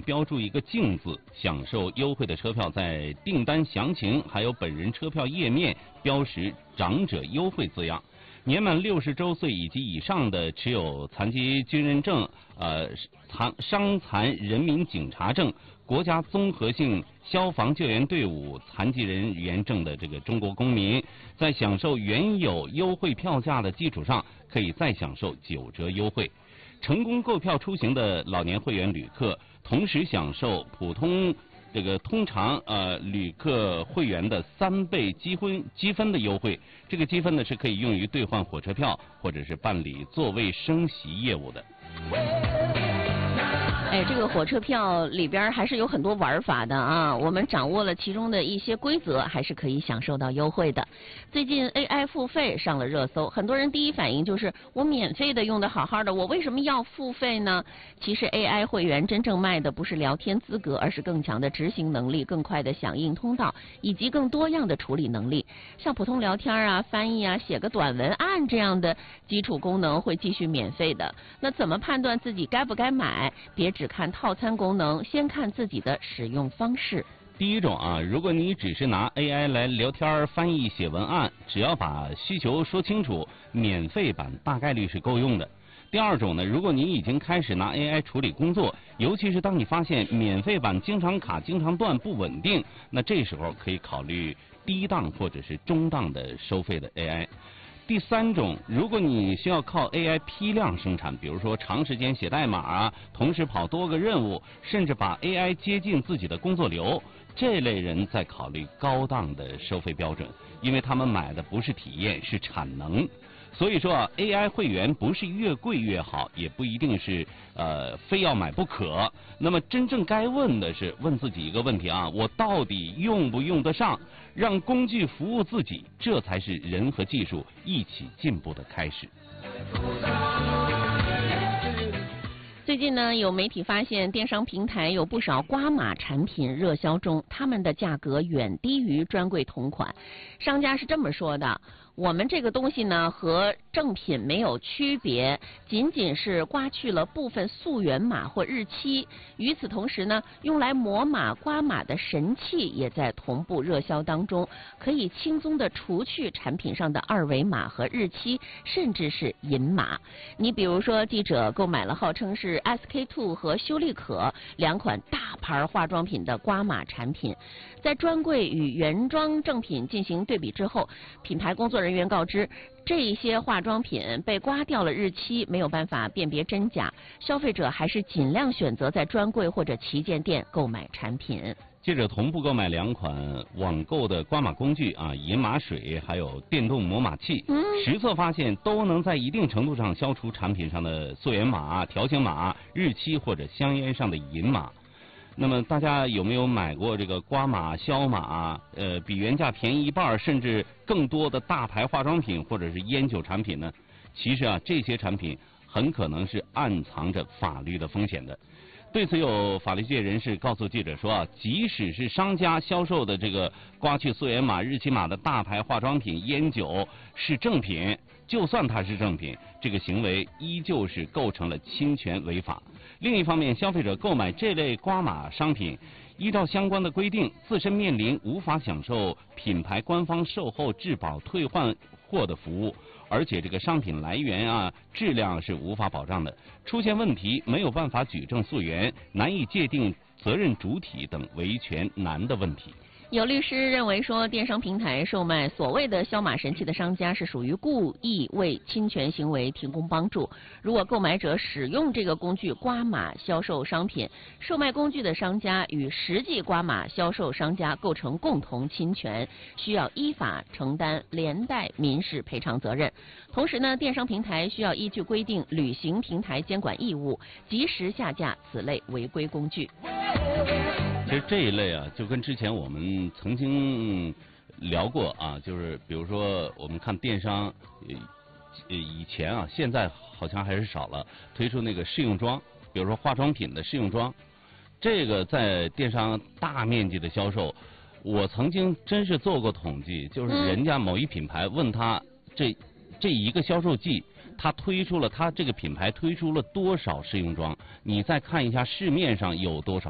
标注一个净字，享受优惠的车票在订单详情还有本人车票页面标识长者优惠字样。年满60周岁以及以上的持有残疾军人证、伤残人民警察证、国家综合性消防救援队伍残疾人员证的这个中国公民，在享受原有优惠票价的基础上，可以再享受9折优惠。成功购票出行的老年会员旅客，同时享受通常旅客会员的3倍积分的优惠。这个积分呢是可以用于兑换火车票或者是办理座位升席业务的。 这个火车票里边还是有很多玩法的啊，我们掌握了其中的一些规则，还是可以享受到优惠的。最近 AI 付费上了热搜，很多人第一反应就是我免费的用的好好的，我为什么要付费呢？其实 AI 会员真正卖的不是聊天资格，而是更强的执行能力、更快的响应通道以及更多样的处理能力。像普通聊天啊、翻译啊、写个短文案这样的基础功能会继续免费的。那怎么判断自己该不该买？别只看套餐功能，先看自己的使用方式。 第一种啊，如果你只是拿 AI 来聊天、翻译、写文案，只要把需求说清楚，免费版大概率是够用的。第二种呢，如果你已经开始拿 AI 处理工作，尤其是当你发现免费版经常卡、经常断、不稳定，那这时候可以考虑低档或者是中档的收费的 AI。第三种，如果你需要靠 AI 批量生产，比如说长时间写代码啊，同时跑多个任务，甚至把 AI 接近自己的工作流，这类人在考虑高档的收费标准，因为他们买的不是体验，是产能。所以说AI 会员不是越贵越好，也不一定是非要买不可。那么真正该问的是问自己一个问题啊，我到底用不用得上？让工具服务自己，这才是人和技术一起进步的开始。 最近呢，有媒体发现电商平台有不少瓜码产品热销中，他们的价格远低于专柜同款。商家是这么说的：我们这个东西呢和正品没有区别，仅仅是刮去了部分溯源码或日期。与此同时呢，用来磨码、刮码的神器也在同步热销当中，可以轻松的除去产品上的2维码和日期，甚至是银码。你比如说，记者购买了号称是 SK-II 和修丽可2款大牌化妆品的刮码产品，在专柜与原装正品进行对比之后，品牌工作人员告知，这些化妆品被刮掉了日期，没有办法辨别真假，消费者还是尽量选择在专柜或者旗舰店购买产品。 记者同步购买2款网购的刮码工具啊，银码水还有电动磨码器，实测发现都能在一定程度上消除产品上的溯源码、条形码、日期或者香烟上的银码。那么大家有没有买过这个刮码、消码比原价便宜1半甚至更多的大牌化妆品或者是烟酒产品呢？其实啊，这些产品很可能是暗藏着法律的风险的。对此，有法律界人士告诉记者说啊，即使是商家销售的这个刮去溯源码、日期码的大牌化妆品、烟酒是正品，就算它是正品，这个行为依旧是构成了侵权违法。另一方面，消费者购买这类刮码商品，依照相关的规定，自身面临无法享受品牌官方售后质保退换货的服务，而且这个商品来源啊、质量是无法保障的，出现问题没有办法举证溯源，难以界定责任主体等维权难的问题。 有律师认为说，电商平台售卖所谓的消码神器的商家是属于故意为侵权行为提供帮助。如果购买者使用这个工具刮码销售商品，售卖工具的商家与实际刮码销售商家构成共同侵权，需要依法承担连带民事赔偿责任。同时呢，电商平台需要依据规定履行平台监管义务，及时下架此类违规工具。 其实这一类啊，就跟之前我们曾经聊过啊，就是比如说我们看电商，以前啊，现在好像还是少了推出那个试用装，比如说化妆品的试用装，这个在电商大面积的销售，我曾经真是做过统计，就是人家某一品牌问他这一个销售季，他这个品牌推出了多少试用装，你再看一下市面上有多少。